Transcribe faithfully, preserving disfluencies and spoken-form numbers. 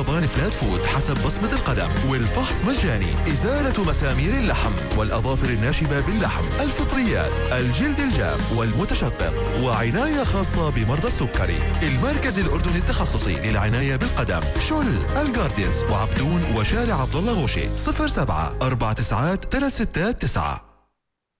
طبان فلات فود حسب بصمة القدم، والفحص مجاني. إزالة مسامير اللحم والأظافر الناشبة باللحم، الفطريات، الجلد الجاف والمتشقق، وعناية خاصة بمرضى السكري. المركز الأردني التخصصي للعناية بالقدم، شل، الجاردينز وعبدون وشارع عبد الله غوشي. صفر سبعة أربعة تسعات ثلاث ستات تسعة.